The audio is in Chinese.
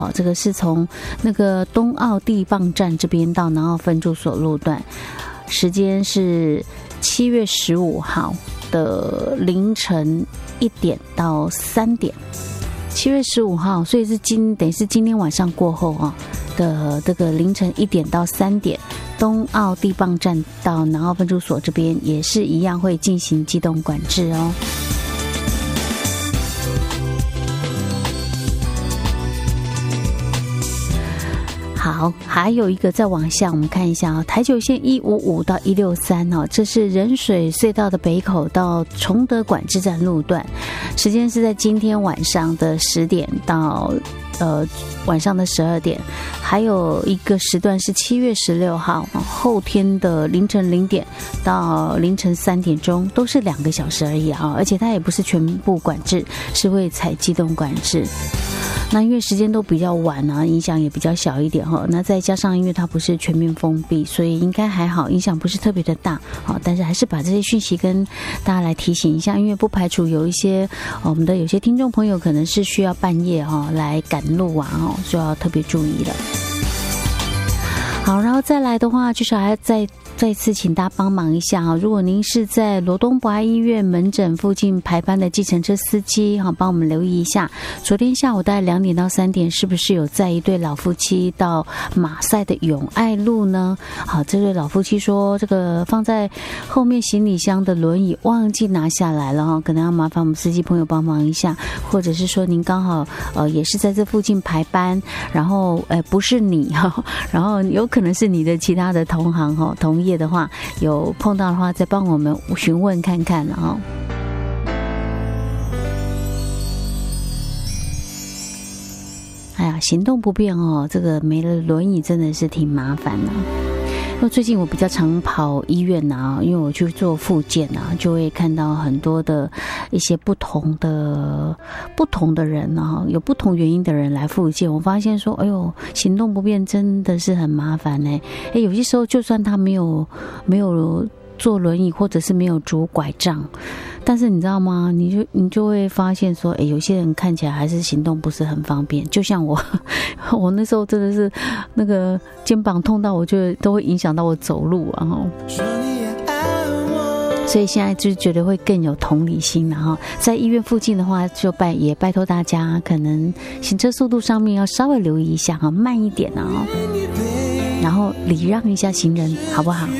这个是从那个东澳地磅站这边到南澳分驻所路段，时间是7月15号的凌晨1点到3点。7月15号，所以是等于是今天晚上过后的这个凌晨1点到3点，东澳地磅站到南澳分驻所这边也是一样会进行机动管制哦。好，还有一个再往下，我们看一下台九线155到163这是仁水隧道的北口到崇德管制站路段，时间是在今天晚上的10点到晚上的12点，还有一个时段是7月16号后天的凌晨0点到凌晨3点钟，都是2个小时而已而且它也不是全部管制，是会采机动管制。那因为时间都比较晚影响也比较小一点那再加上因为它不是全面封闭，所以应该还好，影响不是特别的大但是还是把这些讯息跟大家来提醒一下，因为不排除有一些我们的有些听众朋友可能是需要半夜来赶路就要特别注意了。好，然后再来的话就是还再次请大家帮忙一下如果您是在罗东博爱医院门诊附近排班的计程车司机帮我们留意一下，昨天下午大概2点到3点是不是有载一对老夫妻到马赛的永爱路呢？好，这对老夫妻说这个放在后面行李箱的轮椅忘记拿下来了可能要麻烦我们司机朋友帮忙一下，或者是说您刚好也是在这附近排班，然后不是你然后有可能是你的其他的同行同业的话，有碰到的话再帮我们询问看看哎呀，行动不便这个没了轮椅真的是挺麻烦的。因为最近我比较常跑医院因为我去做复健就会看到很多的一些不同的人有不同原因的人来复健，我发现说哎呦，行动不便真的是很麻烦有些时候就算他没有坐轮椅或者是没有拄拐杖，但是你知道吗，你就会发现说有些人看起来还是行动不是很方便，就像我那时候真的是那个肩膀痛到我就都会影响到我走路所以现在就觉得会更有同理心在医院附近的话就也拜托大家可能行车速度上面要稍微留意一下慢一点然后礼让一下行人好不好？